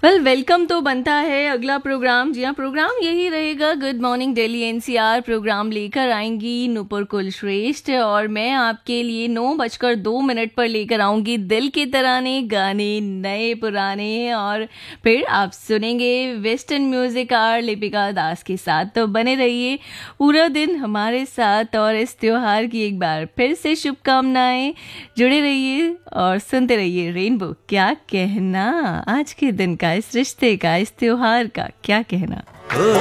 Welcome तो बनता है अगला प्रोग्राम। जी हाँ, प्रोग्राम यही रहेगा, good morning Delhi NCR programme लेकर आएंगी नूपुर कुलश्रेष्ठ, और मैं आपके लिए 9:02 पर लेकर आऊंगी दिल के तराने, गाने नए पुराने, और फिर आप सुनेंगे वेस्टर्न म्यूजिक आर लिपिका दास के साथ। तो बने रहिए पूरा दिन हमारे साथ, और इस त्योहार की एक बार फिर से शुभकामनाएं। जुड़े रहिए और सुनते रहिए रेनबो। क्या कहना आज के दिन का, इस रिश्ते का, इस त्योहार का क्या कहना।